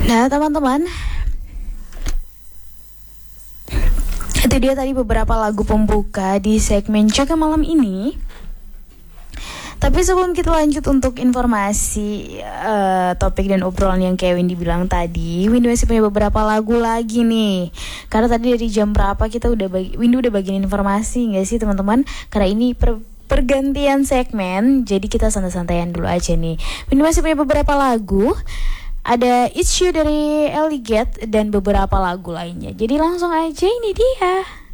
Nah teman-teman, itu dia tadi beberapa lagu pembuka di segmen Juga Malam ini. Tapi sebelum kita lanjut untuk informasi topik dan obrolan yang kayak Windy bilang tadi, Windy masih punya beberapa lagu lagi nih. Karena tadi dari jam berapa kita Windy udah bagiin informasi nggak sih teman-teman? Karena ini pergantian segmen, jadi kita santai-santaian dulu aja nih. Windy masih punya beberapa lagu. Ada It's You dari Ellie Gate dan beberapa lagu lainnya. Jadi langsung aja, ini dia.